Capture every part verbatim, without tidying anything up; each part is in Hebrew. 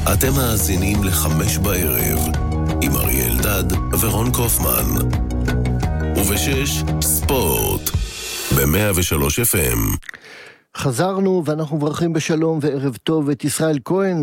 אתם מאזינים לחמש בערב, עם אריה אלדד ורון קופמן. ובשש, ספורט, ב-מאה ושלוש אף אם. חזרנו ואנחנו מברכים בשלום וערב טוב את ישראל כהן,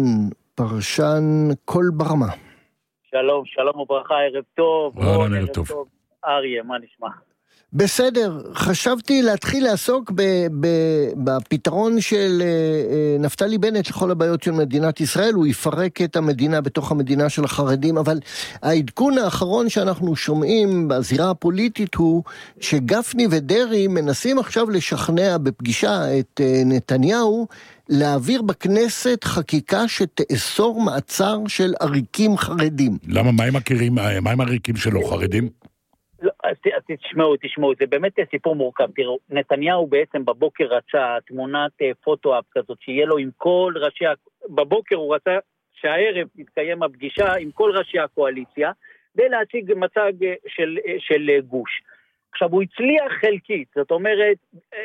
פרשן כל ברמה. שלום, שלום וברכה, ערב טוב. רון, ערב טוב. טוב. אריה, מה נשמע? בסדר, חשבתי להתחיל לעסוק ב- ב- בפתרון של אה, נפתלי בנט לכל הבעיות של מדינת ישראל. הוא יפרק את המדינה בתוך המדינה של החרדים, אבל העדכון האחרון שאנחנו שומעים בזירה הפוליטית הוא שגפני ודרי מנסים עכשיו לשכנע בפגישה את אה, נתניהו להעביר בכנסת חקיקה שתאסור מעצר של עריקים חרדים. למה? מה עם עריקים, מה עם עריקים שלא חרדים? לא, אז תשמעו, תשמעו, זה באמת סיפור מורכב. תראו, נתניהו בעצם בבוקר רצה תמונת פוטו-אפ כזאת, שיהיה לו עם כל ראשי, בבוקר הוא רצה שהערב תתקיים הפגישה עם כל ראשי הקואליציה, ולהציג מצג של, של גוש. עכשיו, הוא הצליח חלקית, זאת אומרת,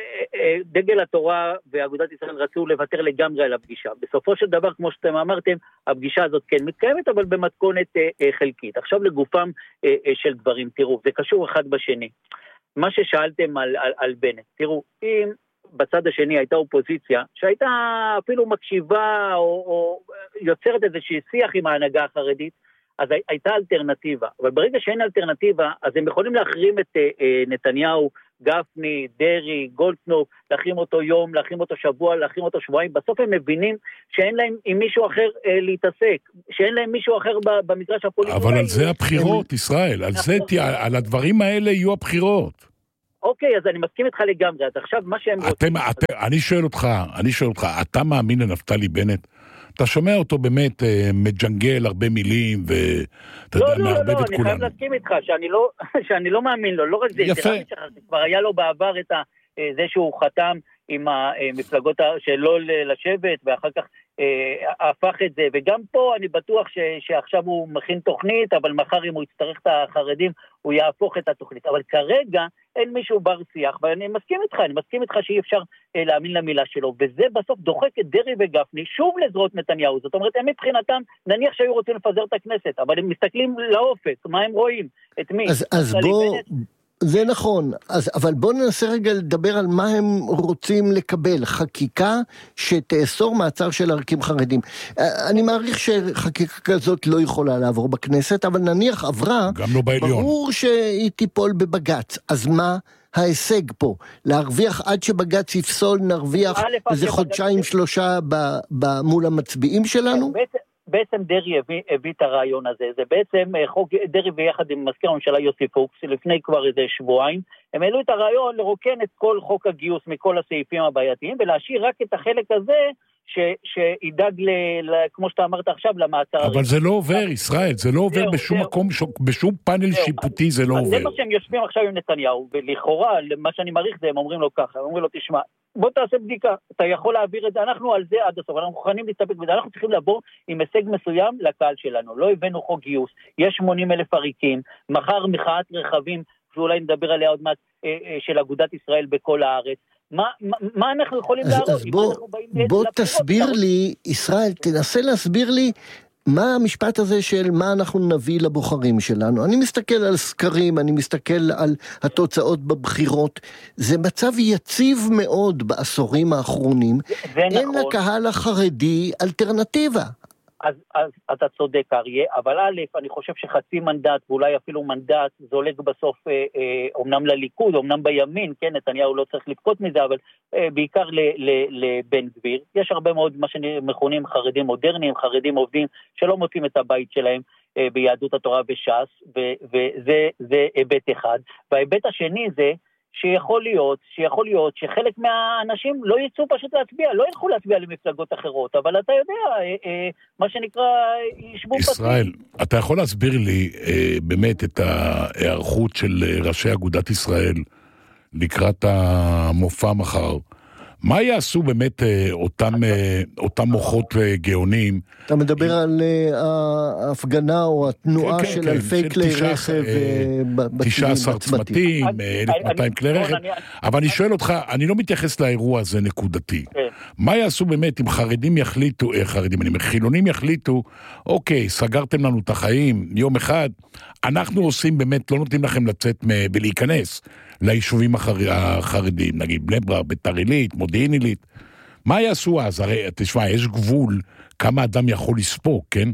דגל התורה ואגודת ישראל רצו לוותר לגמרי על הפגישה. בסופו של דבר, כמו שאתם אמרתם, הפגישה הזאת כן מתקיימת, אבל במתכונת חלקית. עכשיו לגופם של דברים, תראו, זה קשור אחד בשני. מה ששאלתם על, על, על בנט, תראו, אם בצד השני הייתה אופוזיציה, שהייתה אפילו מקשיבה או, או יוצרת איזושהי שיח עם ההנהגה החרדית, אז הייתה אלטרנטיבה, אבל ברגע שאין אלטרנטיבה, אז הם יכולים להחרים את אה, נתניהו, גפני, דרי, גולדקנופ, להחרים אותו יום, להחרים אותו שבוע, להחרים אותו שבועיים, בסוף הם מבינים שאין להם עם מישהו אחר אה, להתעסק, שאין להם מישהו אחר במגרש הפוליטי. אבל על זה הבחירות, ישראל, על זה, על הדברים האלה יהיו הבחירות. אוקיי, אז אני מסכים איתך לגמרי, אז עכשיו מה שהם רוצים... אני שואל אותך, אני שואל אותך, אתה מאמין לנפתלי בנט? אתה שומע אותו באמת מג'נגל הרבה מילים, ואתה יודע, מערבב את כולנו. לא, לא, לא, אני חייב להסכים איתך, שאני לא מאמין לו, לא רק זה, יפה. כבר היה לו בעבר את זה שהוא חתם עם המפלגות שלא לשבת, ואחר כך הפך את זה, וגם פה אני בטוח שעכשיו הוא מכין תוכנית, אבל מחר אם הוא יצטרך את החרדים, הוא יהפוך את התוכנית, אבל כרגע אין מישהו בר שיח, ואני מסכים איתך, אני מסכים איתך שאי אפשר אה, להאמין למילה שלו, וזה בסוף דוחק את דרי וגפני שוב לזרועות נתניהו, זאת אומרת, הם מבחינתם, נניח שהיו רוצים לפזר את הכנסת, אבל הם מסתכלים לאופק, מה הם רואים? את מי? אז, אז בוא... בנט? זה נכון, אז, אבל בואו ננסה רגע לדבר על מה הם רוצים לקבל, חקיקה שתאסור מעצר של עריקים חרדים. אני מעריך שחקיקה כזאת לא יכולה לעבור בכנסת, אבל נניח עברה, גם לא בעליון. ברור שהיא תיפול בבגץ, אז מה ההישג פה? להרוויח עד שבגץ יפסול, נרוויח איזה חודשיים שלושה מול המצביעים שלנו? בעצם דרי הביא, הביא את הרעיון הזה, זה בעצם חוק דרי ויחד עם מזכיר הממשלה יוסי פוקס, לפני כבר איזה שבועיים, הם העלו את הרעיון לרוקן את כל חוק הגיוס מכל הסעיפים הבעייתיים, ולהשאיר רק את החלק הזה, ש, שידאג, ל, ל, כמו שאתה אמרת עכשיו, למעצר. אבל זה לא עובר, ישראל, זה לא עובר בשום מקום, בשום פאנל שיפוטי זה לא עובר. זה מה שהם יושבים עכשיו עם נתניהו, ולכאורה, מה שאני מעריך זה, הם אומרים לו ככה, הם אומרים לו, תשמע, בוא תעשה בדיקה, אתה יכול להעביר את זה, אנחנו על זה עד הסוף, אנחנו מוכנים להסתפק בזה, אנחנו צריכים לבוא עם הישג מסוים לקהל שלנו, לא הבאנו חוק גיוס, יש שמונים אלף עריקים, מחר מחאת רכבים, שאולי נדבר עליה עוד מעט, של אגודת ישראל בכל הארץ, מה, מה, מה אנחנו יכולים להראות? אז בוא, בוא תסביר לי, ישראל, תנסה להסביר לי, מה המשפט הזה של מה אנחנו נביא לבוחרים שלנו? אני מסתכל על סקרים, אני מסתכל על התוצאות בבחירות, זה מצב יציב מאוד בעשורים האחרונים, אין נכון. לקהל החרדי אלטרנטיבה. אז, אז אתה צודק אריה, אבל א', אני חושב שחצי מנדט, ואולי אפילו מנדט, זולג בסוף אה, אה, אומנם לליכוד, אומנם בימין, כן, נתניהו לא צריך לבכות מזה, אבל אה, בעיקר לבן גביר. יש הרבה מאוד מה שמכונים חרדים מודרניים, חרדים עובדים, שלא מוצאים את הבית שלהם אה, ביהדות התורה וש"ס, וזה זה היבט אחד. וההיבט השני זה, שיכול להיות, שיכול להיות שחלק מהאנשים לא יצאו פשוט להצביע, לא ילכו להצביע למפלגות אחרות, אבל אתה יודע, אה, אה, מה שנקרא, ישבו פתאים. ישראל, פתאים. אתה יכול להסביר לי אה, באמת את ההיערכות של ראשי אגודת ישראל לקראת המופע מחר, מה יעשו באמת אותם, אותם מוחות גאונים? אתה מדבר על ההפגנה או התנועה של אלפי כלי רכב תשעה עשר צמתים, אלף ומאתיים כלי רכב, אבל אני שואל אותך, אני לא מתייחס לאירוע הזה נקודתי. מה יעשו באמת אם חרדים יחליטו, חרדים, אני חילונים יחליטו, אוקיי, סגרתם לנו את החיים יום אחד, אנחנו עושים באמת, לא נותנים לכם לצאת ולהיכנס ליישובים החרדים, נגיד בני ברק, ביתר עילית, מודיעין עילית. מה יעשו אז? הרי, תשמע, יש גבול כמה אדם יכול לספוק, כן?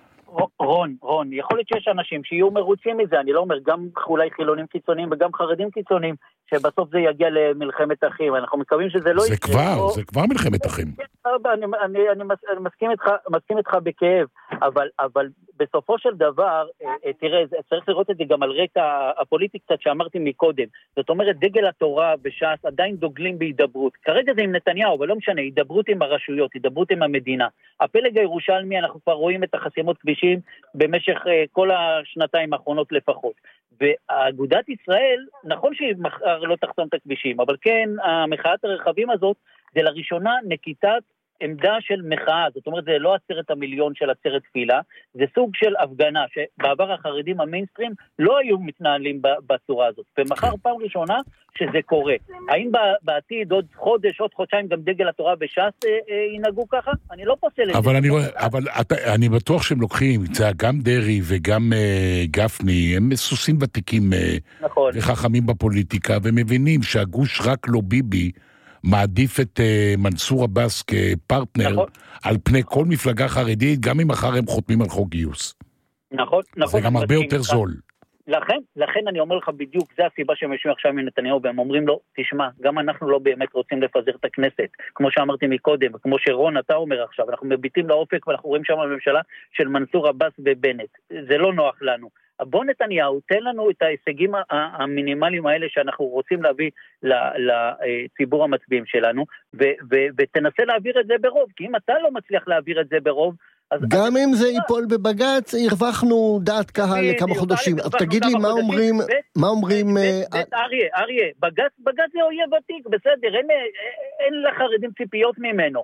רון, רון, יכול להיות שיש אנשים שיהיו מרוצים מזה, אני לא אומר, גם אולי חילונים קיצוניים וגם חרדים קיצוניים, שבסוף זה יגיע למלחמת אחים, אנחנו מקווים שזה לא יקרה. זה כבר, זה כבר מלחמת אחים. אני, אני, אני מסכים איתך, מסכים איתך בכאב, אבל, אבל בסופו של דבר, תראה, צריך לראות את זה גם על רקע הפוליטי קצת שאמרתי מקודם, זאת אומרת, דגל התורה וש"ס עדיין דוגלים בהידברות, כרגע זה עם נתניהו, אבל לא משנה, הידברות עם הרשויות, הידברות עם המדינה. הפלג הירושלמי, אנחנו כבר רואים את החסימות כבישים במשך כל השנתיים האחרונות לפחות. ואגודת ישראל, נכון שהיא מחר לא תחסום את הכבישים, אבל כן, המחאת הרכבים הזאת, זה לראשונה נקיטת עמדה של מחאה, זאת אומרת, זה לא עצרת המיליון של עצרת תפילה, זה סוג של הפגנה, שבעבר החרדים המיינסטרים לא היו מתנהלים בצורה הזאת, ומחר פעם ראשונה שזה קורה. האם בעתיד עוד חודש, עוד חודשיים, גם דגל התורה וש"ס ינהגו ככה? אני לא פוסל את אבל זה. אני, אבל אתה, אני בטוח שהם לוקחים, גם דרי וגם uh, גפני, הם סוסים ותיקים uh, נכון. וחכמים בפוליטיקה, ומבינים שהגוש רק לא ביבי, מעדיף את uh, מנסור עבאס כפרטנר נכון. על פני כל מפלגה חרדית, גם אם אחר הם חותמים על חוק גיוס. נכון, נכון. זה גם הרבה יותר זול. לכן, לכן אני אומר לך בדיוק, זה הסיבה שהם יושבים עכשיו מנתניהו, והם אומרים לו, תשמע, גם אנחנו לא באמת רוצים לפזר את הכנסת, כמו שאמרתי מקודם, וכמו שרון אתה אומר עכשיו, אנחנו מביטים לאופק, ואנחנו רואים שם הממשלה של מנסור עבאס ובנט, זה לא נוח לנו. בוא נתניהו, תן לנו את ההישגים המינימליים האלה שאנחנו רוצים להביא לציבור המצביעים שלנו, ותנסה להעביר את זה ברוב, כי אם אתה לא מצליח להעביר את זה ברוב, גם אם זה ייפול בבגץ, הרווחנו דעת קהל לכמה חודשים. אז תגיד לי, מה אומרים... מה אומרים... אריה, אריה, בגץ זה אויב ותיק, בסדר, אין לחרדים ציפיות ממנו.